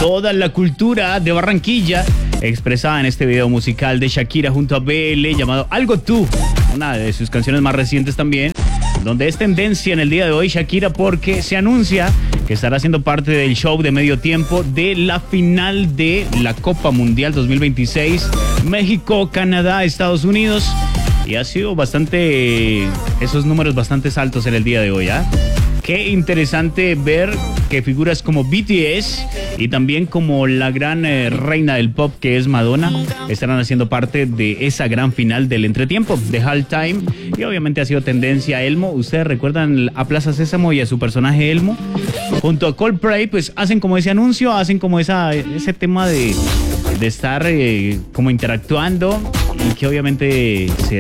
toda la cultura de Barranquilla expresada en este video musical de Shakira junto a BL llamado Algo Tú, una de sus canciones más recientes también, donde es tendencia en el día de hoy Shakira porque se anuncia que estará siendo parte del show de medio tiempo de la final de la Copa Mundial 2026, México, Canadá, Estados Unidos, y ha sido esos números bastante altos en el día de hoy, ¿ah? Qué interesante ver que figuras como BTS y también como la gran reina del pop que es Madonna estarán haciendo parte de esa gran final del entretiempo, de Halftime, y obviamente ha sido tendencia Elmo. ¿Ustedes recuerdan a Plaza Sésamo y a su personaje Elmo? Junto a Coldplay, pues hacen como ese anuncio, hacen como ese tema de estar como interactuando, y que obviamente se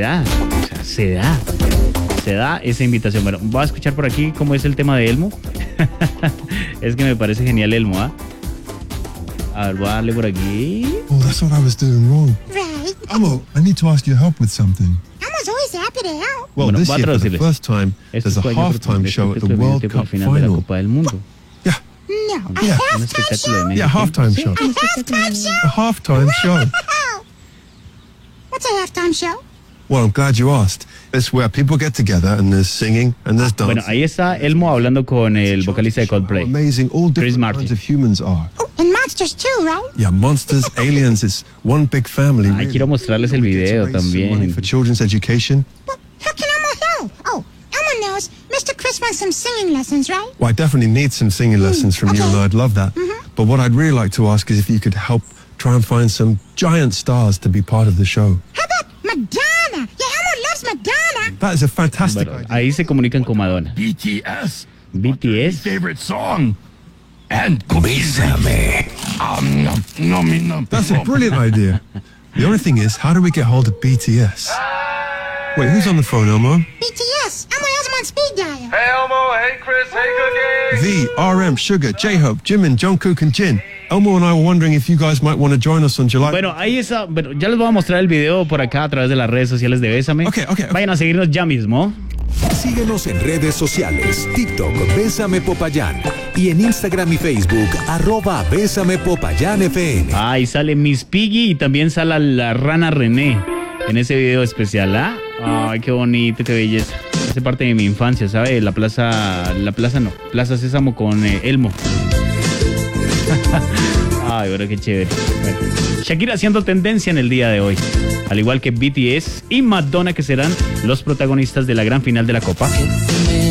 da esa invitación. Bueno, voy a escuchar por aquí cómo es el tema de Elmo. Es que me parece genial Elmo, ¿ah? A ver, voy a darle por aquí. Oh, that's what I was doing wrong. Right. Elmo, I need to ask your help with something. Elmo's always happy to help. Well, Bueno, this voy a year, for the traducirles. first time, there's a halftime show at the World Cup final de la final. Copa del Mundo. Yeah, No, a Yeah. Un halftime espectáculo de show? medio yeah, tiempo. halftime show. A halftime show? A halftime show. What's a halftime show? Well, I'm glad you asked. It's where people get together and there's singing and there's dancing. Bueno, ahí está Elmo hablando con el vocalista de How Coldplay. amazing all Chris different Martin. kinds of humans are. Oh, and monsters too, right? Yeah, monsters, aliens, it's one big family. Ay, really. quiero mostrarles el We get to video raise some money también. for children's education. Well, how can Elmo help? Oh, Elmo knows Mr. Chris wants some singing lessons, right? Well, I definitely need some singing lessons from you, and I'd love that. But what I'd really like to ask is if you could help try and find some giant stars to be part of the show. How about Madonna? Yeah, Elmo loves Madonna. That is a fantastic Bueno, idea. ahí se comunican con Madonna. BTS. BTS. Favorite song. And Bésame. No. That's a brilliant idea. The only thing is, how do we get hold of BTS? Wait, who's on the phone, Elmo? BTS. Elmo has him on speed dial. Hey Elmo, hey Chris, hey Cookie. V, RM, Sugar, J-Hope, Jimin, Jungkook, and Jin. Elmo and I were wondering if you guys might want to join us on July. Bueno, ahí está. Bueno, ya les voy a mostrar el video por acá a través de las redes sociales de Bésame. Ok. Vayan a seguirnos ya mismo. Síguenos en redes sociales, TikTok, Bésame Popayán, y en Instagram y Facebook, @BésamePopayánFM. Ahí sale Miss Piggy y también sale la rana René en ese video especial, ¿ah? Ay, qué bonito, qué belleza. Hace parte de mi infancia, ¿sabe? Plaza Sésamo con Elmo. Ay, bueno, qué chévere. Bueno, Shakira haciendo tendencia en el día de hoy, al igual que BTS y Madonna, que serán los protagonistas de la gran final de la Copa.